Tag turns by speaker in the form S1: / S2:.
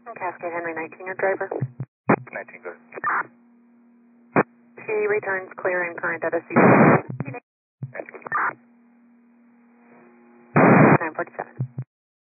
S1: Cascade Henry 19, your driver.
S2: 19, good.
S1: She returns clear and current at a C.
S2: 19, good.
S1: 947.